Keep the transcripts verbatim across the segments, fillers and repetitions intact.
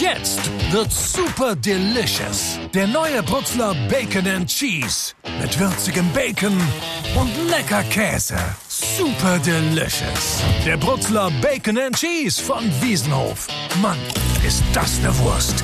Jetzt wird's super delicious. Der neue Brutzler Bacon and Cheese. Mit würzigem Bacon und lecker Käse. Super delicious. Der Brutzler Bacon and Cheese von Wiesenhof. Mann, ist das eine Wurst.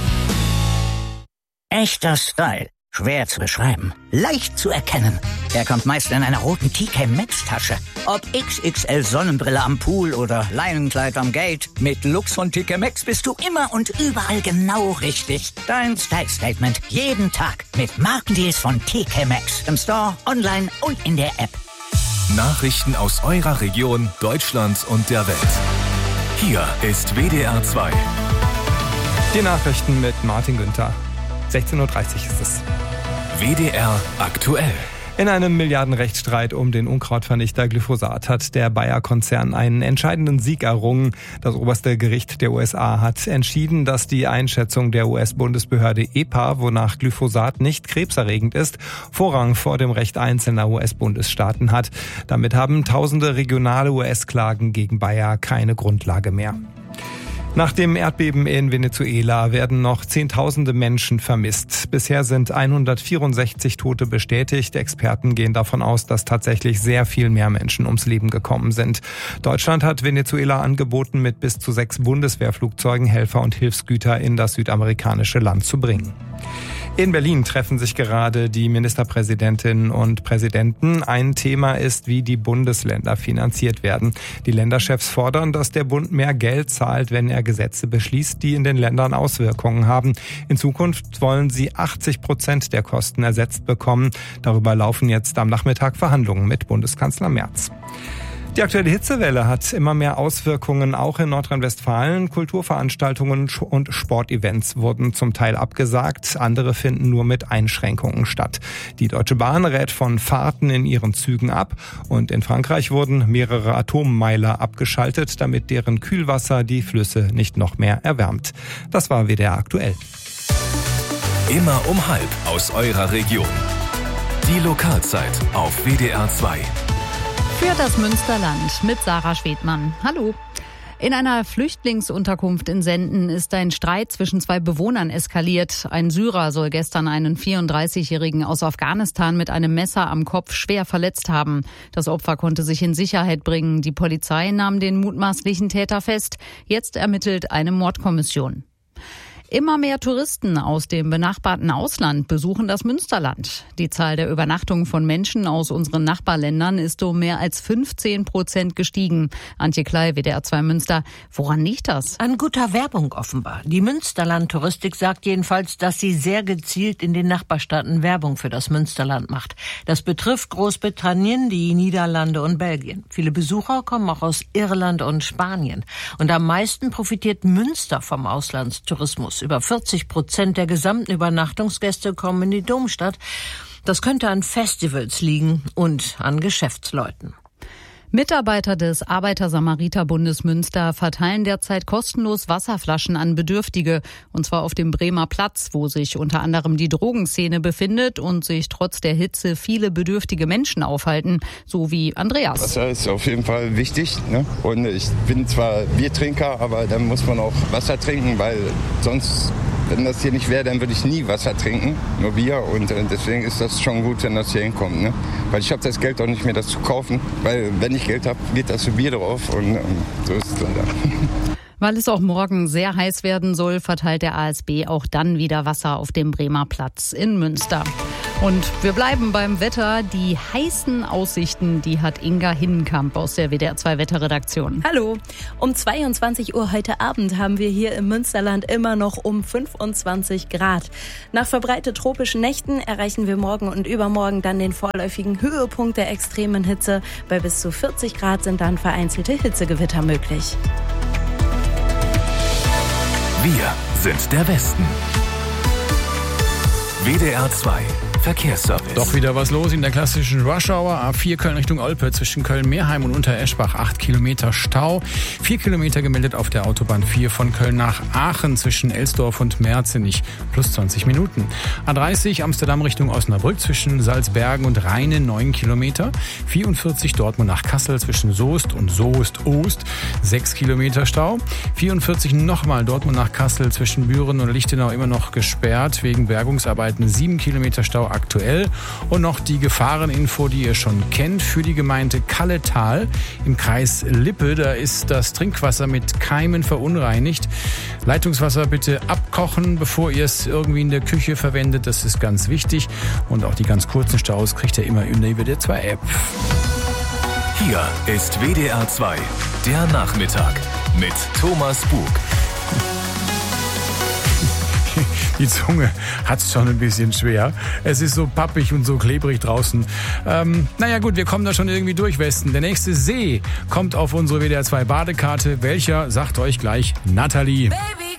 Echter Style. Schwer zu beschreiben. Leicht zu erkennen. Er kommt meist in einer roten T K Maxx Tasche. Ob X X L Sonnenbrille am Pool oder Leinenkleid am Gate. Mit Lux von T K Maxx bist du immer und überall genau richtig. Dein Style-Statement. Jeden Tag. Mit Markendeals von T K Maxx. Im Store, online und in der App. Nachrichten aus eurer Region, Deutschland und der Welt. Hier ist W D R zwei. Die Nachrichten mit Martin Günther. sechzehn Uhr dreißig ist es. W D R aktuell. In einem Milliardenrechtsstreit um den Unkrautvernichter Glyphosat hat der Bayer-Konzern einen entscheidenden Sieg errungen. Das oberste Gericht der U S A hat entschieden, dass die Einschätzung der U S-Bundesbehörde E P A, wonach Glyphosat nicht krebserregend ist, Vorrang vor dem Recht einzelner U S-Bundesstaaten hat. Damit haben tausende regionale U S-Klagen gegen Bayer keine Grundlage mehr. Nach dem Erdbeben in Venezuela werden noch Zehntausende Menschen vermisst. Bisher sind hundertvierundsechzig Tote bestätigt. Experten gehen davon aus, dass tatsächlich sehr viel mehr Menschen ums Leben gekommen sind. Deutschland hat Venezuela angeboten, mit bis zu sechs Bundeswehrflugzeugen Helfer und Hilfsgüter in das südamerikanische Land zu bringen. In Berlin treffen sich gerade die Ministerpräsidentinnen und Präsidenten. Ein Thema ist, wie die Bundesländer finanziert werden. Die Länderchefs fordern, dass der Bund mehr Geld zahlt, wenn er Gesetze beschließt, die in den Ländern Auswirkungen haben. In Zukunft wollen sie achtzig Prozent der Kosten ersetzt bekommen. Darüber laufen jetzt am Nachmittag Verhandlungen mit Bundeskanzler Merz. Die aktuelle Hitzewelle hat immer mehr Auswirkungen, auch in Nordrhein-Westfalen. Kulturveranstaltungen und Sportevents wurden zum Teil abgesagt, andere finden nur mit Einschränkungen statt. Die Deutsche Bahn rät von Fahrten in ihren Zügen ab und in Frankreich wurden mehrere Atommeiler abgeschaltet, damit deren Kühlwasser die Flüsse nicht noch mehr erwärmt. Das war W D R aktuell. Immer um halb aus eurer Region. Die Lokalzeit auf W D R zwei. Für das Münsterland mit Sarah Schwedmann. Hallo. In einer Flüchtlingsunterkunft in Senden ist ein Streit zwischen zwei Bewohnern eskaliert. Ein Syrer soll gestern einen vierunddreißigjährigen aus Afghanistan mit einem Messer am Kopf schwer verletzt haben. Das Opfer konnte sich in Sicherheit bringen. Die Polizei nahm den mutmaßlichen Täter fest. Jetzt ermittelt eine Mordkommission. Immer mehr Touristen aus dem benachbarten Ausland besuchen das Münsterland. Die Zahl der Übernachtungen von Menschen aus unseren Nachbarländern ist um mehr als fünfzehn Prozent gestiegen. Antje Klei, W D R zwei Münster. Woran liegt das? An guter Werbung offenbar. Die Münsterland-Touristik sagt jedenfalls, dass sie sehr gezielt in den Nachbarstaaten Werbung für das Münsterland macht. Das betrifft Großbritannien, die Niederlande und Belgien. Viele Besucher kommen auch aus Irland und Spanien. Und am meisten profitiert Münster vom Auslandstourismus. Über vierzig Prozent der gesamten Übernachtungsgäste kommen in die Domstadt. Das könnte an Festivals liegen und an Geschäftsleuten. Mitarbeiter des Arbeiter-Samariter-Bundes Münster verteilen derzeit kostenlos Wasserflaschen an Bedürftige. Und zwar auf dem Bremer Platz, wo sich unter anderem die Drogenszene befindet und sich trotz der Hitze viele bedürftige Menschen aufhalten. So wie Andreas. Wasser ist auf jeden Fall wichtig, ne? Und ich bin zwar Biertrinker, aber dann muss man auch Wasser trinken, weil sonst... Wenn das hier nicht wäre, dann würde ich nie Wasser trinken, nur Bier. Und äh, deswegen ist das schon gut, wenn das hier hinkommt. Ne? Weil ich habe das Geld auch nicht mehr, das zu kaufen. Weil wenn ich Geld habe, geht das für Bier drauf. Und ähm, so ist es leider. Weil es auch morgen sehr heiß werden soll, verteilt der A S B auch dann wieder Wasser auf dem Bremer Platz in Münster. Und wir bleiben beim Wetter. Die heißen Aussichten, die hat Inga Hinnenkamp aus der W D R zwei Wetterredaktion. Hallo. Um zweiundzwanzig Uhr heute Abend haben wir hier im Münsterland immer noch um fünfundzwanzig Grad. Nach verbreitet tropischen Nächten erreichen wir morgen und übermorgen dann den vorläufigen Höhepunkt der extremen Hitze. Bei bis zu vierzig Grad sind dann vereinzelte Hitzegewitter möglich. Wir sind der Westen. W D R zwei Verkehrsservice. Doch wieder was los in der klassischen Rush-Hour. A vier Köln Richtung Olpe zwischen Köln-Meerheim und Untereschbach. acht Kilometer Stau. vier Kilometer gemeldet auf der Autobahn vier von Köln nach Aachen zwischen Elsdorf und Merzenich. Plus zwanzig Minuten. A dreißig Amsterdam Richtung Osnabrück zwischen Salzbergen und Rheine. neun Kilometer. vierundvierzig Dortmund nach Kassel zwischen Soest und Soest-Ost. sechs Kilometer Stau. vierundvierzig nochmal Dortmund nach Kassel zwischen Büren und Lichtenau immer noch gesperrt wegen Bergungsarbeiten. sieben Kilometer Stau aktuell. Und noch die Gefahreninfo, die ihr schon kennt, für die Gemeinde Kalletal im Kreis Lippe. Da ist das Trinkwasser mit Keimen verunreinigt. Leitungswasser bitte abkochen, bevor ihr es irgendwie in der Küche verwendet. Das ist ganz wichtig. Und auch die ganz kurzen Staus kriegt ihr immer in der W D R zwei App. Hier ist W D R zwei, der Nachmittag mit Thomas Bug. Die Zunge hat's schon ein bisschen schwer. Es ist so pappig und so klebrig draußen. Ähm, naja gut, wir kommen da schon irgendwie durch, Westen. Der nächste See kommt auf unsere W D R zwei Badekarte. Welcher, sagt euch gleich Nathalie. Baby.